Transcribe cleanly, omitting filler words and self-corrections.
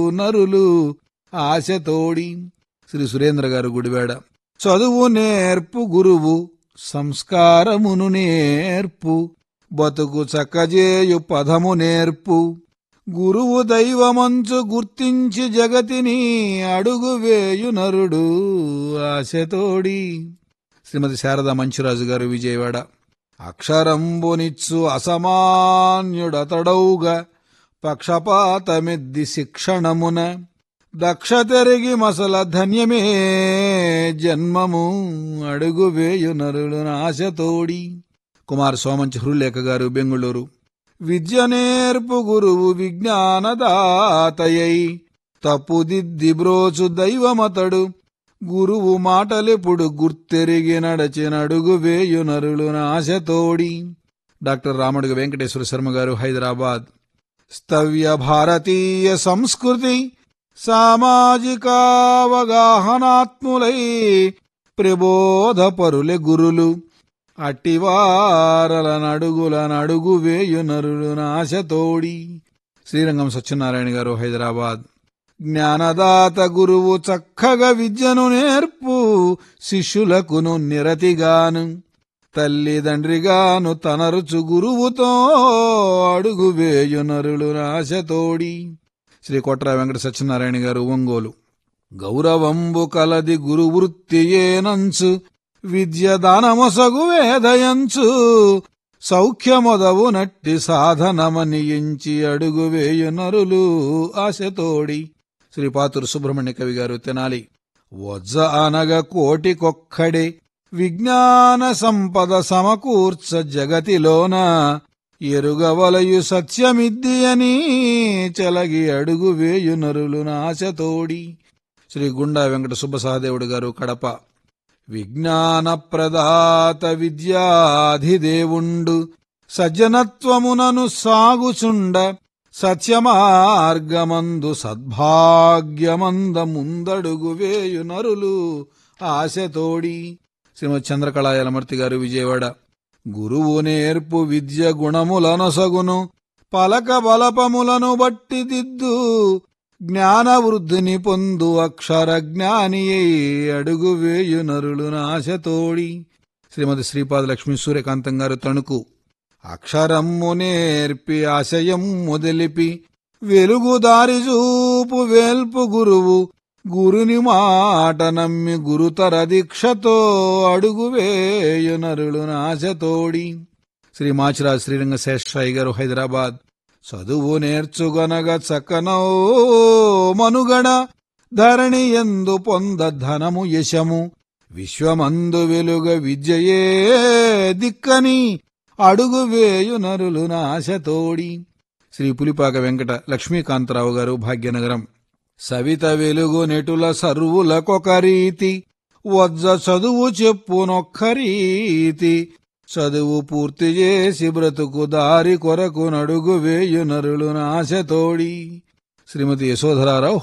నరులు ఆశతోడి. శ్రీ సురేంద్ర గారు, గుడివాడ. చదువు నేర్పు గురువు సంస్కారమును నేర్పు, బతుకు చక్కజేయు పదము నేర్పు. గురువు దైవమంచు గుర్తించి జగతిని అడుగు వేయు నరుడు ఆశతోడి. శ్రీమతి శారదా మంచురాజు గారు, విజయవాడ. అక్షరంబునిచ్చు అసమాన్యుడతడౌగా, పక్షపాతమెద్ది శిక్షణమున. దక్షతెరిగి మసల ధన్యమే జన్మము, అడుగు వేయు నరుడు ఆశతోడి. కుమార్ సోమంచి హృలేఖ గారు, బెంగుళూరు. విద్య నేర్పు గురువు విజ్ఞానదాతయై, తప్పుదిద్ది బ్రోచు దైవమతడు. గురువు మాటలెప్పుడు గుర్తెరిగి నడచినడుగు వేయు నరులు ఆశతోడి. డాక్టర్ రామడుగ వెంకటేశ్వర శర్మ గారు, హైదరాబాద్. స్తవ్య భారతీయ సంస్కృతి సామాజికావగాహనాత్ములై, ప్రబోధపరులే గురులు. అట్టివారల నడుగు వేయు నరులు ఆశతోడి. శ్రీరంగం సత్యనారాయణ గారు, హైదరాబాద్. జ్ఞానదాత గురువు చక్కగా విద్యను నేర్పు, శిష్యులకును నిరతిగాను. తల్లిదండ్రిగాను తనరుచు గురువుతో అడుగు వేయు నరులు ఆశతోడి. శ్రీ కొట్ర వెంకట సత్యనారాయణ గారు, ఒంగోలు. గౌరవంబు కలది గురువృత్తియేనంచు, విద్య దానమొసగు వేదయంచు. సౌఖ్యమొదవు నట్టి సాధనమనియించి అడుగు వేయు నరులు ఆశతోడి. శ్రీ పాతూరు సుబ్రహ్మణ్య కవి గారు, తెనాలి. వజ్జ అనగ కోటికొక్కడే, విజ్ఞాన సంపద సమకూర్చ జగతిలోన. ఎరుగవలయు సత్యమిద్ది అని చెలగి అడుగు వేయు నరులు ఆశతోడి. శ్రీ గుండా వెంకట సుబ్బసహదేవుడు గారు, కడప. విజ్ఞాన ప్రదాత విద్యాధిదేవుండు, సజ్జనత్వమునను సాగుచుండ. సత్యమార్గమందు సద్భాగ్యమంద ముందడుగు వేయు నరులు ఆశతోడి. శ్రీమతి చంద్రకళాయలమూర్తి గారు, విజయవాడ. గురువు నేర్పు విద్య గుణములనొసగును, పలక బలపములను బట్టి దిద్దు. జ్ఞానవృద్ధిని పొందు అక్షర జ్ఞానియై అడుగు వేయు నరులు ఆశతోడి. శ్రీమతి శ్రీపాద లక్ష్మీ సూర్యకాంతం గారు, తణుకు. అక్షరమ్ము నేర్పి ఆశయం మొదలిపి, వెలుగుదారి చూపు వేల్పు గురువు. గురుని మాట నమ్మి గురుతర దీక్షతో అడుగు వేయు నరులు ఆశతోడి. శ్రీ మాచిరాజ్ శ్రీరంగ శేషాయి గారు, హైదరాబాద్. చదువు నేర్చుగనగ చక్కనో మనుగడ, ధరణి ఎందు పొంద ధనము యశము. విశ్వమందు వెలుగ విద్యయే దిక్కని అడుగు వేయు నరులు ఆశతోడి. శ్రీ పులిపాక వెంకట లక్ష్మీకాంతరావు గారు, భాగ్యనగరం. సవిత వెలుగు నెటుల సర్వులకొక రీతి, వజ్జ చదువు చెప్పునొక్కరీతి. చదువు పూర్తి చేసి బ్రతుకు దారి కొరకు నడుగు వేయు నరులు ఆశతోడి. శ్రీమతి యశోధరారావు,